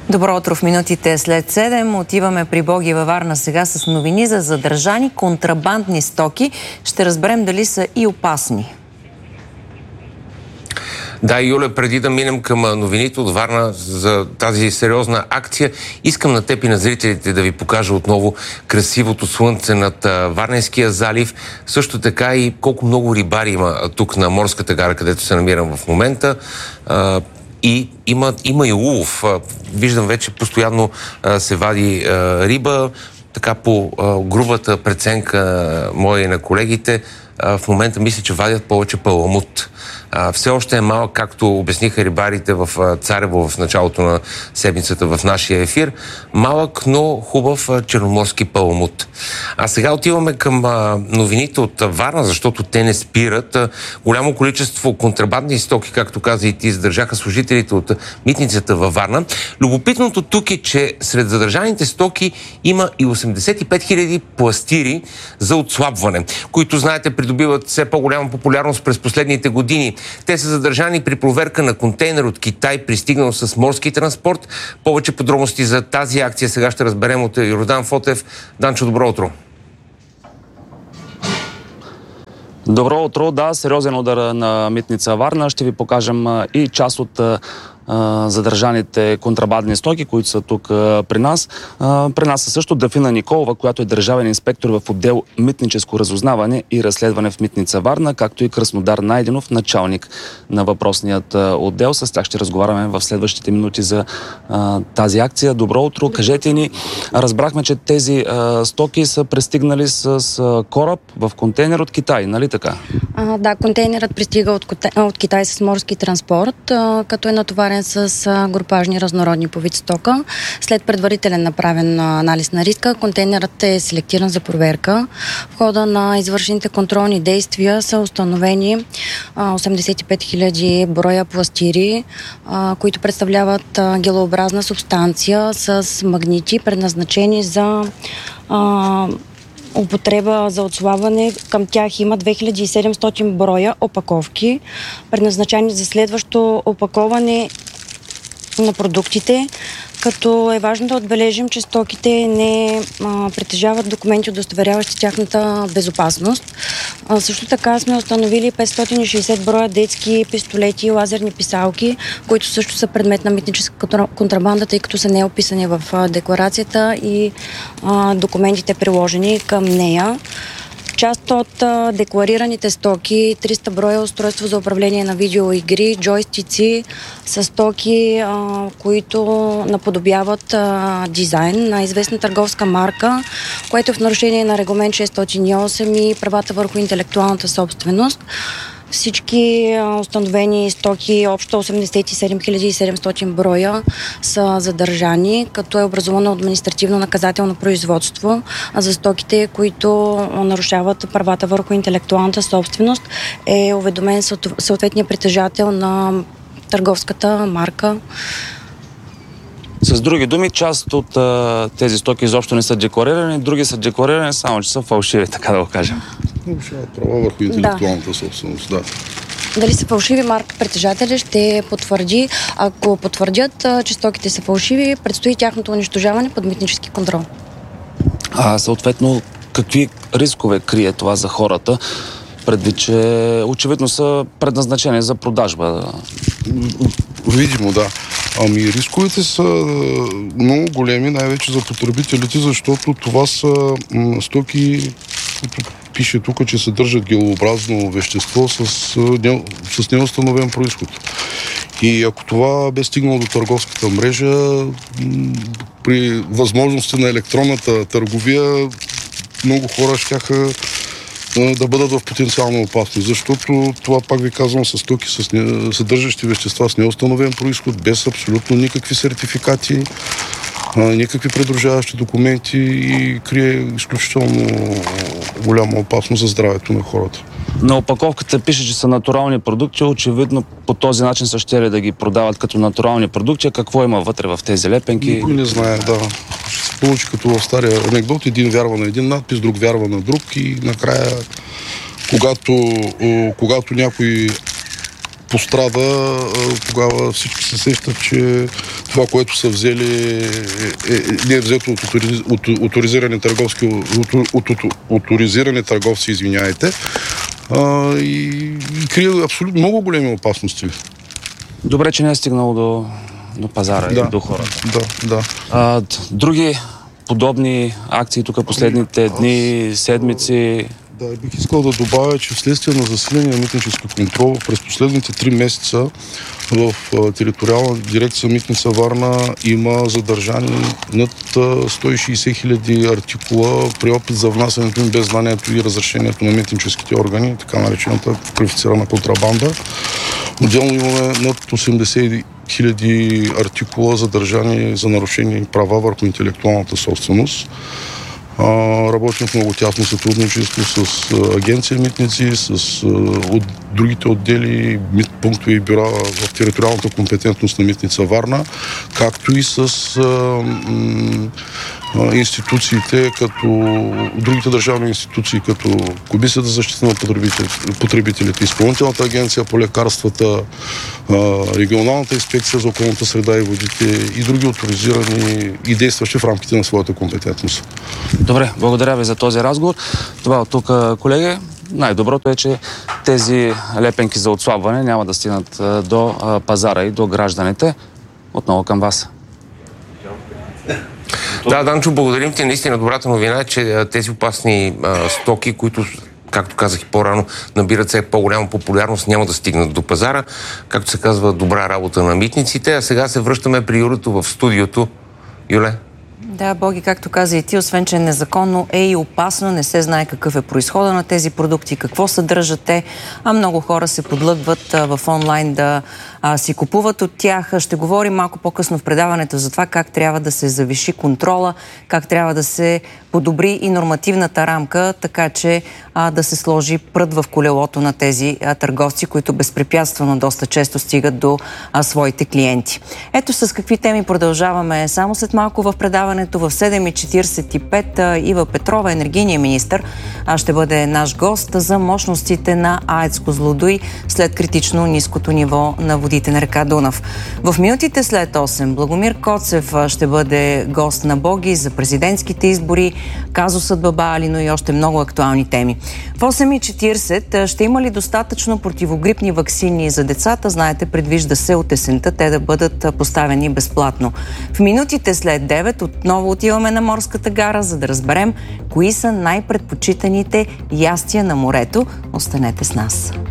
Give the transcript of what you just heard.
Добро утро в минутите след 7. Отиваме при Боги във Варна сега с новини за задържани контрабандни стоки. Ще разберем дали са и опасни. Да, Юля, преди да минем към новините от Варна за тази сериозна акция, искам на теб и на зрителите да ви покажа отново красивото слънце над Варненския залив. Също така и колко много рибари има тук на Морската гара, където се намирам в момента. И има и улов. Виждам вече постоянно се вади риба. Така по грубата преценка моя и на колегите, в момента мисля, че вадят повече паламут. Все още е малък, както обясниха рибарите в Царево в началото на седмицата в нашия ефир. Малък, но хубав черноморски паламут. А сега отиваме към новините от Варна, защото те не спират. Голямо количество контрабандни стоки, както каза и ти, задържаха служителите от митницата във Варна. Любопитното тук е, че сред задържаните стоки има и 85 000 пластири за отслабване, които, знаете, придобиват все по-голяма популярност през последните години. Те са задържани при проверка на контейнер от Китай, пристигнал с морски транспорт. Повече подробности за тази акция сега ще разберем от Йордан Фотев. Данчо, добро утро. Добро утро, да, сериозен удар на митница Варна. Ще ви покажем и част от задържаните контрабандни стоки, които са тук при нас. При нас е също Дафина Николова, която е държавен инспектор в отдел митническо разузнаване и разследване в митница Варна, както и Краснодар Найденов, началник на въпросният отдел. С тях ще разговаряме в следващите минути за тази акция. Добро утро, кажете ни. Разбрахме, че тези стоки са пристигнали с кораб в контейнер от Китай, нали така? Да, контейнерът пристига от Китай с морски транспорт, като е натоварен с групажни разнородни по вид стока. След предварителен направен анализ на риска, контейнерът е селектиран за проверка. В хода на извършените контролни действия са установени 85 000 броя пластири, които представляват гелообразна субстанция с магнити, предназначени за употреба за отслабване. Към тях има 2700 броя опаковки, предназначени за следващо опаковане на продуктите, като е важно да отбележим, че стоките не притежават документи, удостоверяващи тяхната безопасност. Също така сме установили 560 броя детски пистолети и лазерни писалки, които също са предмет на митническа контрабанда, тъй като са неописани в декларацията и документите приложени към нея. Част от декларираните стоки, 300 броя устройство за управление на видеоигри, джойстици са стоки, които наподобяват дизайн на известна търговска марка, което е в нарушение на регламент 608 и правата върху интелектуалната собственост. Всички установени стоки, общо 87 700 броя, са задържани, като е образувано административно-наказателно производство за стоките, които нарушават правата върху интелектуалната собственост. Е уведомен съответния притежател на търговската марка. С други думи, част от тези стоки изобщо не са декларирани, други са декларирани, само че са фалшиви, така да го кажем. Нарушават права върху интелектуалната собственост, да. Дали са фалшиви, марка притежателя ще потвърди. Ако потвърдят, че стоките са фалшиви, предстои тяхното унищожаване под митнически контрол. Съответно, какви рискове крие това за хората, предвид, че очевидно са предназначени за продажба? Видимо, да. Рисковете са много големи, най-вече за потребителите, защото това са стоки, които пише тук, че съдържат гелообразно вещество с неустановен произход. И ако това бе стигнало до търговската мрежа, при възможности на електронната търговия, много хора щяха да бъдат в потенциална опасност, защото това, пак ви казвам, са стоки съдържащи вещества с неустановен произход, без абсолютно никакви сертификати, никакви придружаващи документи и крие изключително голяма опасност за здравето на хората. На опаковката пише, че са натурални продукти. Очевидно по този начин са щели да ги продават като натурални продукти. Какво има вътре в тези лепенки? Никой не знае, да. Ще се получи като в стария анекдот. Един вярва на един надпис, друг вярва на друг и накрая, когато някой пострада, тогава всички се сещат, че това, което са взели, не е взето от оторизирани търговци, извиняйте, и крие абсолютно много големи опасности. Добре, че не е стигнало до пазара и до хората. Да. Други подобни акции тук последните дни, седмици? Да, бих искал да добавя, че вследствие на засиления митнически контрол през последните 3 месеца в териториална дирекция Митница Варна има задържани над 160 хиляди артикула при опит за внасянето им без знанието и разрешението на митническите органи, така наречената квалифицирана контрабанда. Отделно имаме над 80 хиляди артикула задържани за нарушени права върху интелектуалната собственост. Работим в много тясно сътрудничество с агенция Митници, с другите отдели, пунктове и бюра в териториалната компетентност на Митница Варна, както и с институциите, като другите държавни институции, като Комисията за защита на потребителите, Изпълнителната агенция по лекарствата, Регионалната инспекция за околната среда и водите и други оторизирани и действащи в рамките на своята компетентност. Добре, благодаря ви за този разговор. Това от тук, колеги. Най-доброто е, че тези лепенки за отслабване няма да стигнат до пазара и до гражданите. Отново към вас. Да, Данчо, благодарим ти. Наистина добрата новина е, че тези опасни стоки, които, както казах и по-рано, набират все по-голяма популярност, няма да стигнат до пазара. Както се казва, добра работа на митниците. А сега се връщаме при Юрето в студиото. Юле? Да, Боги, както каза и ти, освен че е незаконно, е и опасно, не се знае какъв е произхода на тези продукти, какво съдържат те, а много хора се подлъгват в онлайн да си купуват от тях. Ще говорим малко по-късно в предаването за това как трябва да се завиши контрола, как трябва да се подобри и нормативната рамка, така че да се сложи прът в колелото на тези търговци, които безпрепятствено доста често стигат до своите клиенти. Ето с какви теми продължаваме само след малко в предаването. В 7:45 Ива Петрова, енергийният министър, ще бъде наш гост за мощностите на АЕЦ Козлодуй след критично ниското ниво на водите на река Дунав. В минутите след 8 Благомир Коцев ще бъде гост на Боги за президентските избори, казусът Баба Али, но и още много актуални теми. В 8:40 ще има ли достатъчно противогрипни ваксини за децата? Знаете, предвижда се от есента те да бъдат поставени безплатно. В минутите след 9 отново отиваме на морската гара, за да разберем кои са най-предпочитаните ястия на морето. Останете с нас.